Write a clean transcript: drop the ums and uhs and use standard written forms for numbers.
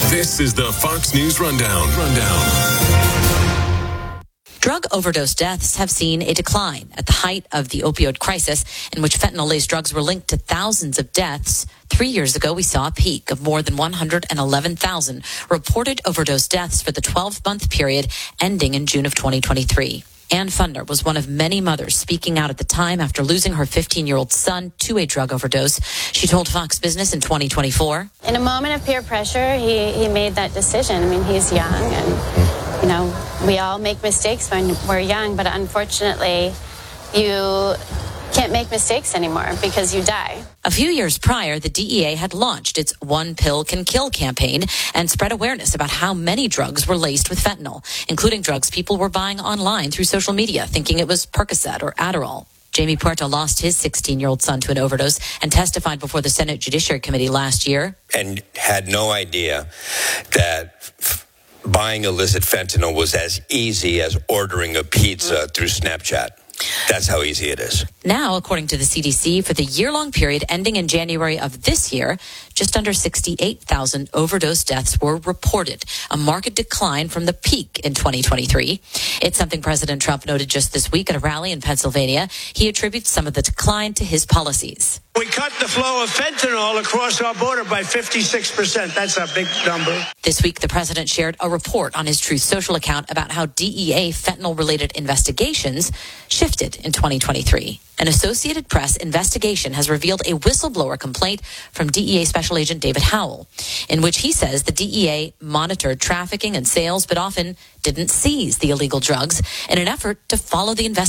This is the Fox News Rundown. Drug overdose deaths have seen a decline at the height of the opioid crisis, in which fentanyl-laced drugs were linked to thousands of deaths. 3 years ago, we saw a peak of more than 111,000 reported overdose deaths for the 12-month period ending in June of 2023. Ann Fundner was one of many mothers speaking out at the time after losing her 15-year-old son to a drug overdose. She told Fox Business in 2024. In a moment of peer pressure, he made that decision. I mean, he's young and, we all make mistakes when we're young, but unfortunately, you can't make mistakes anymore because you die. A few years prior, the DEA had launched its One Pill Can Kill campaign and spread awareness about how many drugs were laced with fentanyl, including drugs people were buying online through social media, thinking it was Percocet or Adderall. Jamie Puerto lost his 16-year-old son to an overdose and testified before the Senate Judiciary Committee last year. And had no idea that buying illicit fentanyl was as easy as ordering a pizza through Snapchat. That's how easy it is. Now, according to the CDC, for the year-long period ending in January of this year, just under 68,000 overdose deaths were reported, a marked decline from the peak in 2023. It's something President Trump noted just this week at a rally in Pennsylvania. He attributes some of the decline to his policies. We cut the flow of fentanyl across our border by 56%. That's a big number. This week, the president shared a report on his Truth Social account about how DEA fentanyl-related investigations shifted in 2023. An Associated Press investigation has revealed a whistleblower complaint from DEA Special Agent David Howell, in which he says the DEA monitored trafficking and sales, but often didn't seize the illegal drugs in an effort to follow the investigation.